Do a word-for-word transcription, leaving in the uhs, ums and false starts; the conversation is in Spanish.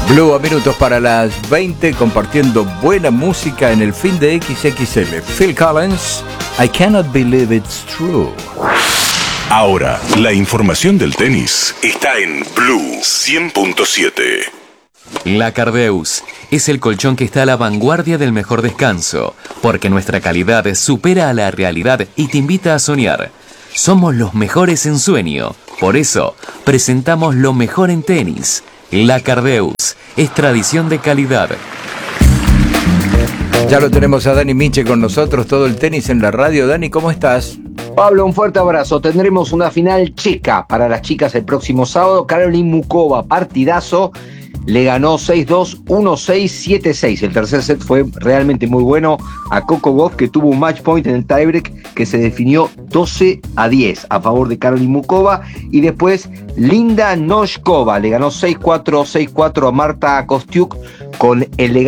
Blue a minutos para las veinte, compartiendo buena música en el fin de equis equis ele. Phil Collins, I Cannot Believe It's True. Ahora, la información del tenis está en Blue cien punto siete. La Cardeus es el colchón que está a la vanguardia del mejor descanso, porque nuestra calidad supera a la realidad y te invita a soñar. Somos los mejores en sueño, por eso presentamos lo mejor en tenis. La Cardeus es tradición de calidad. Ya lo tenemos a Dani Minche con nosotros, todo el tenis en la radio. Dani, ¿cómo estás? Pablo, un fuerte abrazo. Tendremos una final checa para las chicas el próximo sábado. Caroline Muchova, partidazo. Le ganó seis dos, uno seis, siete seis. El tercer set fue realmente muy bueno a Coco Gauff, que tuvo un match point en el tiebreak que se definió doce a diez a favor de Caroline Muchova. Y después Linda Noskova le ganó seis cuatro, seis cuatro a Marta Kostyuk con el